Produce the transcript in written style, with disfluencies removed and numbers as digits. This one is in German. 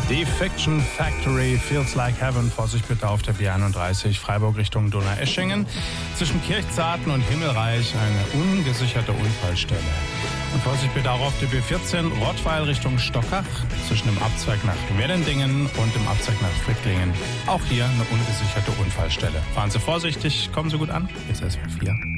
Defection Factory, Feels Like Heaven. Vorsicht bitte auf der B31 Freiburg Richtung Donaueschingen. Zwischen Kirchzarten und Himmelreich eine ungesicherte Unfallstelle. Und Vorsicht bitte auch auf der B14 Rottweil Richtung Stockach. Zwischen dem Abzweig nach Mellendingen und dem Abzweig nach Frittlingen. Auch hier eine ungesicherte Unfallstelle. Fahren Sie vorsichtig, kommen Sie gut an. Bis SW4.